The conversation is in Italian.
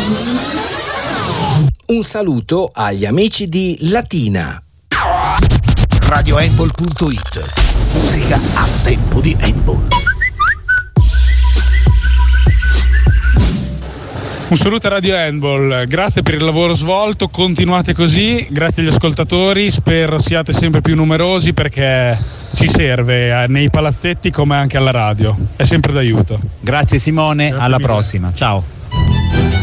Un saluto agli amici di Latina. RadioHandball.it. Musica a tempo di handball. Un saluto a Radio Handball, grazie per il lavoro svolto, continuate così, grazie agli ascoltatori, spero siate sempre più numerosi perché ci serve nei palazzetti come anche alla radio, è sempre d'aiuto. Grazie Simone, Grazie alla mille. prossima, ciao.